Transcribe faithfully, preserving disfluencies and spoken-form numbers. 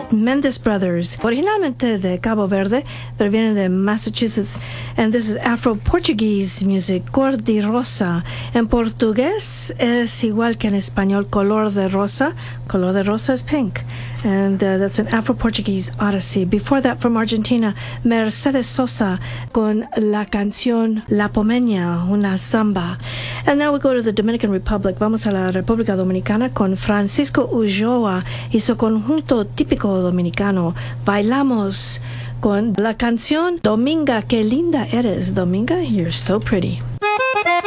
Mendes Brothers, originalmente de Cabo Verde, pero vienen de Massachusetts. And this is Afro-Portuguese music, Cor de Rosa. En portugués es igual que en español, color de rosa. Color de rosa is pink. And uh, that's an Afro-Portuguese odyssey. Before that, from Argentina, Mercedes Sosa con la canción La Pomeña, una samba. And now we go to the Dominican Republic. Vamos a la República Dominicana con Francisco Ulloa y su conjunto típico dominicano. Bailamos con la canción Dominga, qué linda eres. Dominga, you're so pretty.